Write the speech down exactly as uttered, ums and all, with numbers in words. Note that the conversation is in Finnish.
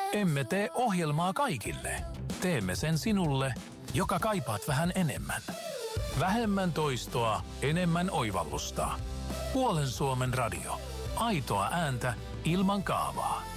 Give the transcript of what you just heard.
Emme tee ohjelmaa kaikille. Teemme sen sinulle, joka kaipaat vähän enemmän. Vähemmän toistoa, enemmän oivallusta. Puolen Suomen radio. Aitoa ääntä ilman kaavaa.